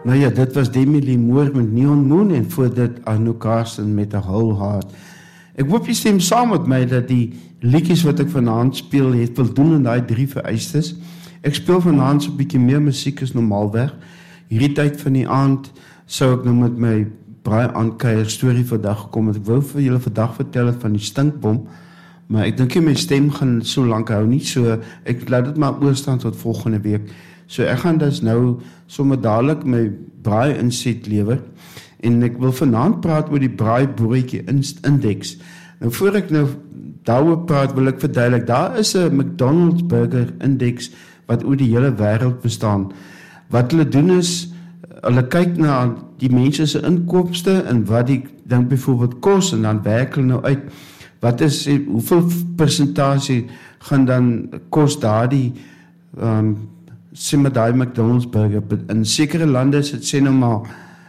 Nou ja, dit was Demi Lee Moore met Neon Moon en voor dit Arno Carson met A Whole Heart. Ek hoop jy stem saam met my dat die liedjies wat ek vanaand speel het voldoen aan daai 3 vereistes. Ek speel vanaand so 'n bietjie meer musiek as normaalweg. Hierdie tyd van die aand sou ek nou met my braai aankuier storie vandag gekom het. Ek wou vir julle vandag vertel het van die stinkbom, maar ek dink nie my stem gaan so lank hou nie, so ek laat dit maar oorstaan tot volgende week. So ek gaan dus nou sommer dadelik my braai inset lewer en ek wil vanaand praat oor die braai broodjie indeks. Nou voor ek nou daaroor praat wil ek verduidelik, daar is 'n McDonald's burger indeks wat oor die hele wêreld bestaan. Wat hulle doen is, hulle kyk na die mense se inkomste en wat die ding byvoorbeeld kos en dan werk hulle nou uit wat is hoeveel persentasie gaan dan kos daardie sê maar daai McDonald's burger. In sekere lande is dit sê nou maar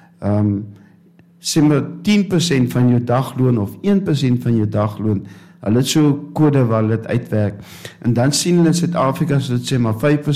sê maar 10% van jou dagloon of 1% van jou dagloon. Hulle het so 'n kode waar hulle dit uitwerk. En dan sien hulle in Suid-Afrika so dit sê maar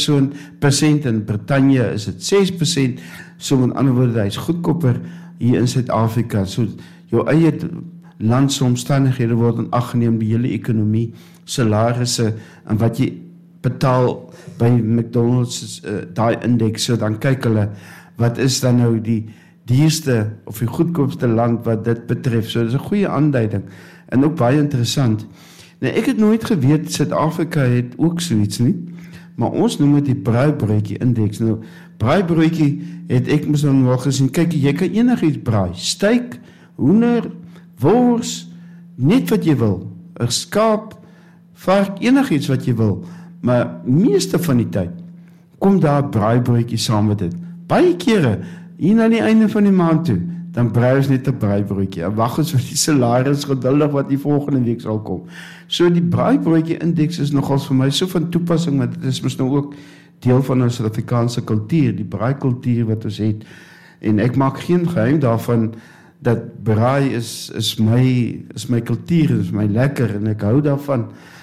5% en Brittanje is dit 6%. So met ander woorde, hy is goedkoper hier in Suid-Afrika. So jou eie landsomstandighede word in ag geneem, die hele ekonomie, salarisse en wat jy betaal by McDonald's daai indeks. So dan kyk hulle wat is dan nou die duurste of die goedkoopste land wat dit betref. So dis 'n goeie aanduiding en ook baie interessant. Nou ek het nooit geweet Suid-Afrika het ook so iets nie, maar ons noem dit die braaibroodjie indeks. Nou braaibroodjie het ek mos nou al gesien. Kyk, jy kan enigiets braai. Steak, hoender, wors, net wat jy wil. 'n Skaap, vark, enigiets wat jy wil. Maar meeste van die tyd kom daar braaibroodjie saam met dit. Baie kere hier na die einde van die maand toe, dan braai ons net 'n braaibroodjie. En wag ons vir die salaris geduldig wat die volgende week sal kom. So die braaibroodjie indeks is nogals vir my so van toepassing, want dit is mos nou ook deel van ons Suid-Afrikaanse kultuur, die braaikultuur wat ons het. En ek maak geen geheim daarvan dat braai is my kultuur, is my lekker en ek hou daarvan.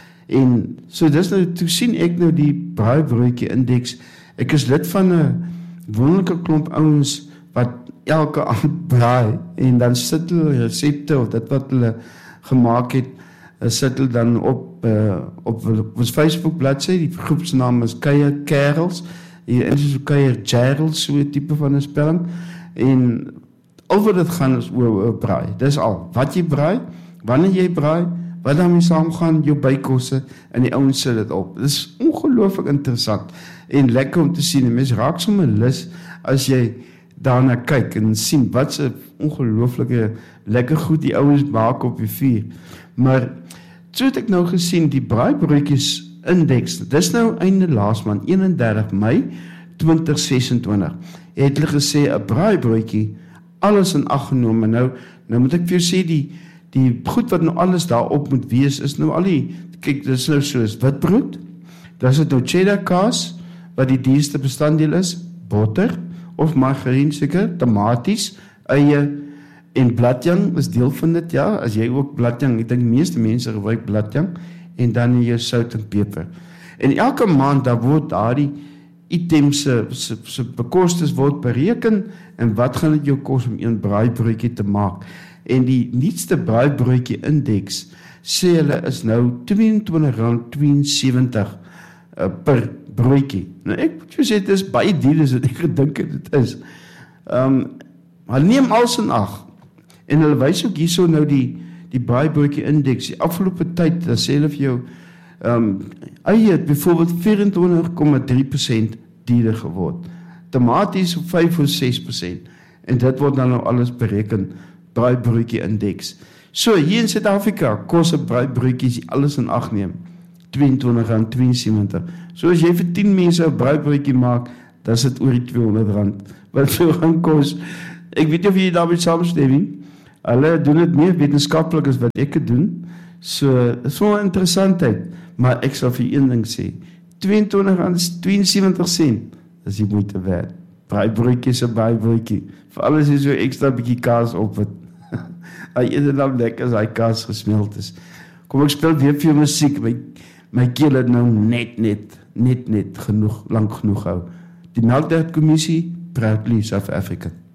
En so dis nou, toe sien ek nou die braaibroodjie indeks. Ek is lid van 'n wonderlike klomp ouens wat elke aand braai en dan sit hulle resepte of dit wat hulle gemaak het, sit hulle dan op ons Facebook bladsy. Die groepsnaam is Kuier Kerels. Hier is so Kuier Gerald, so 'n tipe van 'n spelling. En oor dit gaan is oor braai. Dis al. Wat jy braai, wanneer jy braai, wat daarmee saamgaan, jou bykosse en die ouens sit dit op. Dit is ongelooflik interessant en lekker om te sien. Mens raak sommer lus as jy daarna kyk en sien wat se ongelooflike lekker goed die ouens maak op die vuur. Maar so het ek nou gesien die braaibroodjies indeks. Dis nou einde laas maand 31 Mei 2026. Het hulle gesê 'n braaibroodjie alles in ag geneem. Nou moet ek vir jou sê die goed wat nou alles daarop moet wees is nou al die, kyk, dis nou soos witbrood, dis het nou cheddar kaas wat die duurste bestanddeel is, botter of margarien seker, tomaties, eie en bladjang is deel van dit, ja, as jy ook bladjang, ek dink die meeste mense gebruik bladjang en dan jou sout en peper. En elke maand daar word daardie items se bekostes word bereken en wat gaan dit jou kos om een braaibroodjie te maak. En die nuutste braaibroodjie indeks sê hulle is nou R22.72 per broodjie. Nou ek moet jou sê dit is baie duur as wat ek gedink het dit is. Hulle neem alles in ag. En hulle wys ook hierso nou die braaibroodjie indeks. Die afgelope tyd, dan sê hulle vir jou eie het byvoorbeeld 24,3% duurder geword. Tomaties op 5 of 6%. En dit word dan nou alles bereken, braaibroodjie indeks. So hier in Suid-Afrika kos 'n braaibroodjie alles in ag neem. R22.72. So as jy vir 10 mense 'n braaibroodjie maak, dan is dit oor die R200 wat sou gaan kos. Ek weet nie of jy daarmee saamstem nie. Hulle doen dit meer wetenskaplik as wat ek dit doen. So is so 'n interessantheid, maar ek sal vir een ding sê, R22.72 is die moeite werd. Braaibroodjie is 'n braaibroodjie. Veral as jy so ekstra bietjie kaas op het. Hy eet dit nou lekker as hy kaas gesmeld is. Kom ek speel weer vir jou musiek. My keel het nou net genoeg, lank genoeg hou. Die Melkdeeg Kommissie proudly South African.